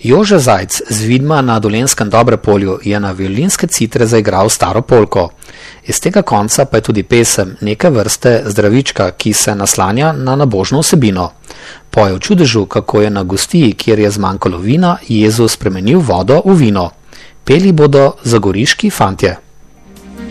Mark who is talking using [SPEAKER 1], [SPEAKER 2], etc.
[SPEAKER 1] Jože Zajc z Vidma na Dolenjskem Dobrepolju je na violinske citre zaigral staro polko. Iz tega konca pa je tudi pesem neke vrste zdravička, ki se naslanja na nabožno vsebino. Poje o čudežu, kako je na gostiji, kjer je zmanjkalo vina, Jezus spremenil vodo v vino. Peli bodo zagoriški fantje.